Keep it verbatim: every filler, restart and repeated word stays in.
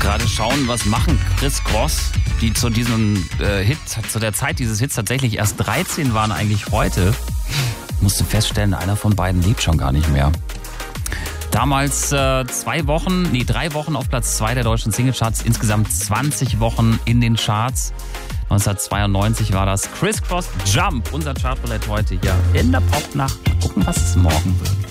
gerade schauen, was machen Criss Cross, die zu diesem äh, Hit, zu der Zeit dieses Hits tatsächlich erst dreizehn waren eigentlich heute. Musste feststellen, einer von beiden lebt schon gar nicht mehr. Damals äh, zwei Wochen, nee, drei Wochen auf Platz zwei der deutschen Singlecharts, insgesamt zwanzig Wochen in den Charts. neunzehnhundertzweiundneunzig war das Criss Cross Jump, unser Chartroulette heute hier in der Popnacht. Mal gucken, was es morgen wird.